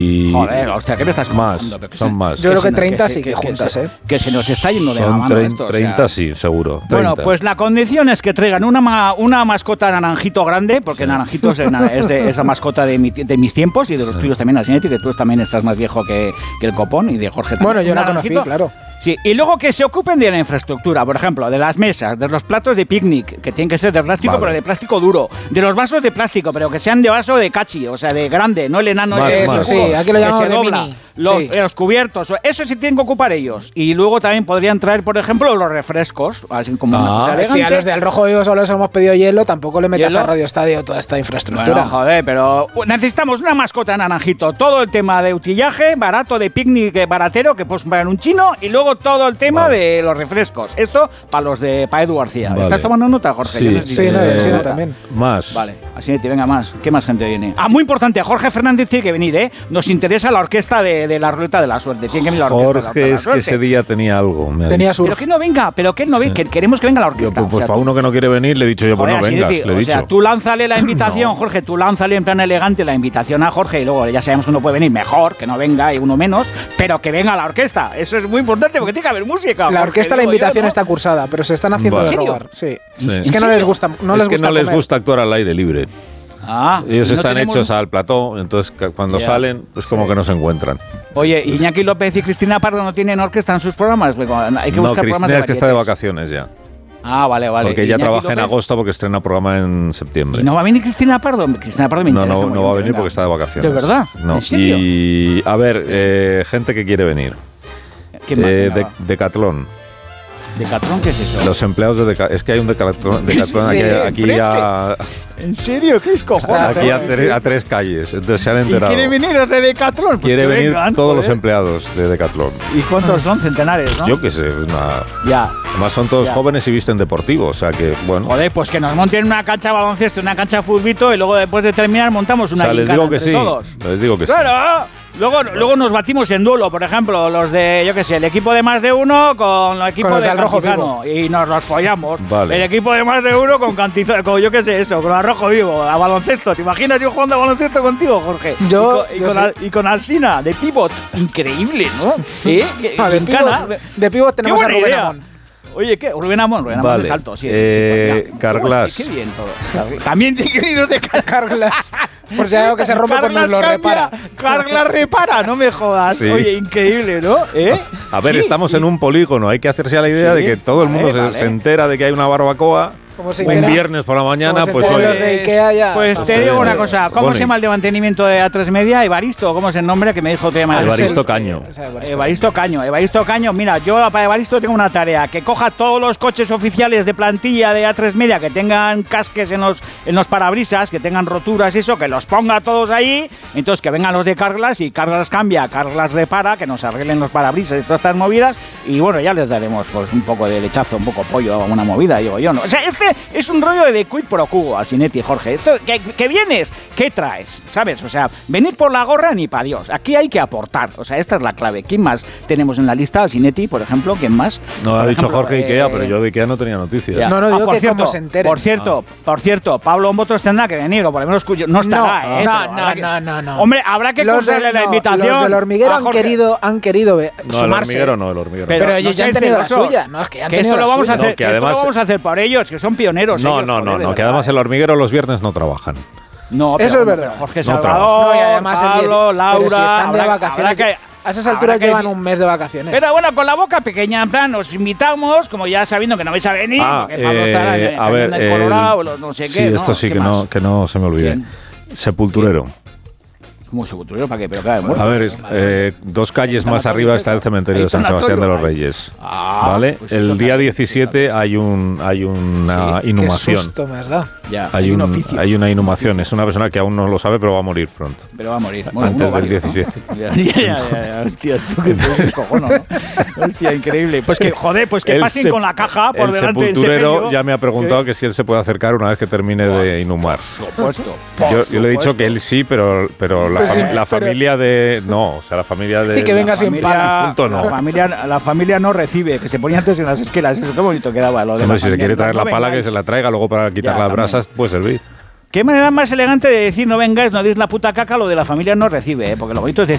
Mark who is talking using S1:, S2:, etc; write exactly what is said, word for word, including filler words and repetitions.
S1: y
S2: Joder, hostia, ¿qué me estás
S1: más,
S2: contando?
S1: son
S2: se,
S1: más.
S3: Yo creo que
S2: se,
S3: treinta
S2: se,
S3: sí que, que juntas,
S2: se,
S3: ¿eh?
S2: Que se nos está yendo de
S1: son
S2: la mano
S1: treinta,
S2: esto, o sea.
S1: treinta sí, seguro. treinta.
S2: Bueno, pues la condición es que traigan una, ma, una mascota naranjito grande, porque sí. Naranjito es, es, de, es la mascota de, mi, de mis tiempos y de los sí. tuyos también, Asinetti, que tú también estás más viejo que, que el copón y de Jorge también.
S3: Bueno, yo la conocí, claro.
S2: Sí, y luego que se ocupen de la infraestructura, por ejemplo, de las mesas, de los platos de picnic, que tienen que ser de plástico, vale. pero de plástico duro, de los vasos de plástico, pero que sean de vaso de cachi, o sea, de grande, no el enano
S1: más,
S2: ese.
S1: Eso
S3: sí, aquí lo llamamos de
S2: dobla.
S3: mini.
S2: Los,
S3: sí.
S2: los cubiertos, eso sí tienen que ocupar ellos. Y luego también podrían traer, por ejemplo, los refrescos, así como
S3: ah,
S2: una cosa elegante.
S3: Si a los de Al Rojo Vivo solo les hemos pedido hielo, tampoco le metas ¿Hielo? a Radio Estadio toda esta infraestructura.
S2: Bueno, joder, pero necesitamos una mascota naranjito. Todo el tema de utillaje, barato, de picnic baratero, que puedes comprar en un chino, y luego todo el tema vale. de los refrescos. Esto para los de pa Edu García.
S1: Vale.
S2: ¿Estás tomando nota, Jorge?
S1: Sí,
S2: Yo
S3: sí, no,
S1: eh,
S3: sí, no, también.
S1: Más.
S2: Vale, así te venga más. ¿Qué más gente viene? Ah, muy importante, Jorge Fernández tiene que venir, ¿eh? Nos interesa la orquesta de, de la ruleta de la suerte. Tiene que venir la orquesta
S1: Jorge
S2: de la, de la
S1: es que ese día tenía algo. Me
S3: tenía
S2: pero que no venga, pero que no venga, sí. que queremos que venga la orquesta.
S1: Yo, pues, pues
S2: o sea,
S1: para
S2: tú,
S1: uno que no quiere venir le he dicho yo, pues
S2: joder,
S1: no vengas,
S2: sí,
S1: le he
S2: o
S1: dicho.
S2: sea, tú lánzale la invitación, no. Jorge, tú lánzale en plan elegante la invitación a Jorge y luego ya sabemos que uno puede venir mejor, que no venga y uno menos, pero que venga la orquesta. Eso es muy importante porque tiene que haber música.
S3: La
S2: Jorge,
S3: orquesta, la invitación
S2: yo, ¿no?
S3: está cursada, pero se están haciendo
S1: vale.
S3: de robar. Sí.
S1: Sí.
S3: Es que no les gusta, no
S1: es
S3: les
S1: que
S3: gusta
S1: no les
S3: comer.
S1: gusta actuar al aire libre.
S2: Ah,
S1: Ellos
S2: no
S1: están
S2: tenemos...
S1: hechos al plató, entonces cuando yeah. salen, pues como sí. que no se encuentran.
S2: Oye, Iñaki López y Cristina Pardo no tienen orquesta en sus programas. Hay que buscar
S1: no,
S2: Cristina
S1: programas
S2: de
S1: es que está de vacaciones ya.
S2: Ah, vale, vale.
S1: Porque ella
S2: Iñaki
S1: trabaja
S2: López...
S1: en agosto porque estrena programa en septiembre.
S2: ¿Y no va a venir Cristina Pardo? Cristina Pardo me
S1: no,
S2: interesa.
S1: No,
S2: muy
S1: no va a venir
S2: venga.
S1: porque está de vacaciones.
S2: ¿De verdad?
S1: No.
S2: ¿En serio?
S1: Y a ver, eh, gente que quiere venir.
S2: ¿Quién más?
S1: Eh,
S2: Venga,
S1: de,
S2: va.
S1: Decatlón.
S2: ¿Decatlón qué es eso?
S1: Los empleados de Decatlón. Es que hay un Decatlón, Decatlón
S2: sí,
S1: aquí,
S2: sí,
S1: aquí ya.
S2: ¿En serio? ¿Qué es cojones?
S1: Aquí a, tre, a tres calles. Entonces se han enterado.
S2: ¿Y quieren venir los de Decatlón? Pues
S1: quiere venir
S2: vengan,
S1: todos
S2: joder.
S1: los empleados de Decatlón.
S2: ¿Y cuántos son? Centenares, ¿no?
S1: Yo qué sé. Una...
S2: Ya.
S1: Además son todos
S2: ya.
S1: jóvenes y visten deportivo. O sea que, bueno.
S2: Joder, pues que nos monten una cancha de baloncesto, una cancha de futbito y luego después de terminar montamos una
S1: o sea, les digo que sí.
S2: todos.
S1: Les digo que
S2: claro.
S1: sí.
S2: Claro. Luego, luego nos batimos en duelo, por ejemplo, los de, yo qué sé, el equipo de más de uno con el equipo
S3: con
S2: de
S3: Al Rojo
S2: Cantizano y nos los follamos.
S1: Vale.
S2: El equipo de más de uno con Cantizano, con yo qué sé, eso, con Al Rojo Vivo, a baloncesto. ¿Te imaginas yo jugando a baloncesto contigo, Jorge?
S3: Yo,
S2: y con, y
S3: yo
S2: con,
S3: sí.
S2: Al, y con Alsina, de pivot. Increíble, ¿no? ¿Eh?
S3: Ah, de, pivot, de pivot tenemos a Rubén
S2: idea.
S3: Amón.
S2: Oye, ¿qué? Rubén Amón, Rubén Amón
S1: vale.
S2: es alto, sí.
S1: Eh,
S2: sí,
S1: Carglass.
S2: Qué, qué bien todo. También tiene que ir de
S3: Carglass. Por si hay algo que se rompe, pues nos lo repara.
S2: Carglass repara, no me jodas. Sí. Oye, increíble, ¿no? ¿Eh?
S1: A ver,
S2: sí,
S1: estamos
S2: y...
S1: en un polígono. Hay que hacerse a la idea
S2: sí,
S1: de que todo el mundo
S2: vale,
S1: se,
S2: vale.
S1: se entera de que hay una barbacoa. Un viernes por la mañana, pues
S3: hoy.
S1: Los
S3: de Ikea ya.
S2: Pues te digo una cosa, ¿cómo bueno, se llama el de mantenimiento de A tres Media? Evaristo, ¿cómo es el nombre que me dijo te llama?
S1: Evaristo Caño.
S2: Evaristo Caño, Evaristo Caño. Mira, yo para Evaristo tengo una tarea, que coja todos los coches oficiales de plantilla de A tres Media que tengan casques en los, en los parabrisas, que tengan roturas y eso, que los ponga todos ahí, entonces que vengan los de Carglass y Carglass cambia, Carglass repara, que nos arreglen los parabrisas y todas estas movidas y bueno, ya les daremos pues un poco de lechazo, un poco pollo, una movida, digo yo, ¿no? O sea, este es un rollo de quid pro quo, Asinetti y Jorge. Esto, que, que vienes, ¿qué traes? ¿Sabes? O sea, venir por la gorra ni para Dios. Aquí hay que aportar. O sea, esta es la clave. ¿Quién más tenemos en la lista? Asinetti, por ejemplo. ¿Quién más?
S1: No,
S2: por
S1: ha dicho
S2: ejemplo,
S1: Jorge
S2: eh,
S1: Ikea, pero yo de Ikea no tenía noticias.
S2: Ya.
S3: No, no, digo
S2: ah, por
S3: que
S2: cierto,
S3: como se enteren.
S2: Por cierto, ah. por cierto, Pablo Motos tendrá que venir, o por lo menos no estará,
S3: no,
S2: ¿eh?
S3: No,
S2: pero
S3: no,
S2: que,
S3: no, no, no.
S2: Hombre, habrá que concederle la invitación.
S3: Los del hormiguero han querido, han querido ver,
S1: no,
S3: sumarse.
S1: El hormiguero no, el hormiguero.
S3: Pero, pero
S2: no
S3: ellos ya han tenido la suya. No, es que ya han
S2: que
S3: tenido
S2: esto lo
S3: la
S2: vamos
S3: suya.
S2: a hacer,
S1: no, que
S2: que
S1: además,
S2: esto lo vamos a hacer por ellos, que son pioneros.
S1: No,
S2: ellos,
S1: no, no,
S2: joder,
S1: no, que además el hormiguero los viernes no trabajan.
S2: No,
S3: eso
S2: pero,
S3: es verdad.
S2: Jorge
S1: no
S2: Salvador,
S3: no, y además
S2: Pablo,
S3: el,
S2: Laura,
S3: pero si están
S2: habrá,
S3: de vacaciones.
S2: que,
S3: a esas alturas
S2: que,
S3: llevan un mes de vacaciones.
S2: Pero bueno, con la boca pequeña, en plan, os invitamos, como ya sabiendo que no vais a venir,
S1: ah,
S2: porque Pablo
S1: eh,
S2: estará en,
S1: a ver,
S2: en el Colorado, los no sé
S1: sí,
S2: qué.
S1: esto
S2: ¿no?
S1: sí
S2: ¿Qué
S1: que
S2: más?
S1: no, que no se me olvide.
S2: ¿Quién?
S1: Sepulturero.
S2: ¿Cómo sepulturero? ¿Para qué? Pero claro, muerto.
S1: A ver, es, eh, dos calles más arriba está el cementerio de San Sebastián de los Reyes.
S2: Ah,
S1: ¿Vale?
S2: pues
S1: el día diecisiete hay un hay una
S2: sí,
S1: inhumación.
S3: Qué susto me has dado.
S2: Ya,
S1: hay,
S2: hay un,
S1: un,
S2: oficio.
S1: hay una inhumación. Es una persona que aún no lo sabe, pero va a morir pronto.
S2: Pero va a morir. Bueno,
S1: antes
S2: uno,
S1: del
S2: varios,
S1: diecisiete.
S2: ¿no? Ya, ya, ya, ya, hostia, tú que te descojono, ¿no? Hostia, increíble. Pues que, joder, pues que
S1: el
S2: pasen
S1: sep-
S2: con la caja por
S1: el
S2: delante del
S1: sepulturero
S2: sepelio.
S1: ya me ha preguntado
S2: ¿Qué?
S1: que si él se puede acercar una vez que termine de inhumar.
S2: Por supuesto.
S1: Yo, yo le he dicho que él sí, pero, pero la,
S3: Pues sí,
S1: fam- la
S3: pero-
S1: familia de... No, o sea, la familia de...
S3: Y que venga
S2: La
S3: sin
S2: familia-
S3: pan.
S1: difunto, no.
S2: La familia, la familia no recibe, que se ponía antes en las esquelas. Eso, qué bonito quedaba. Lo de
S1: Hombre,
S2: la
S1: si se
S2: familia.
S1: quiere traer
S2: No
S1: la pala,
S2: vengáis.
S1: que se la traiga, luego para quitar
S2: Ya,
S1: las
S2: también.
S1: brasas puede servir.
S2: Qué manera más elegante de decir no vengáis, no deis la puta caca, lo de la familia no recibe, ¿eh? Porque lo bonito es decir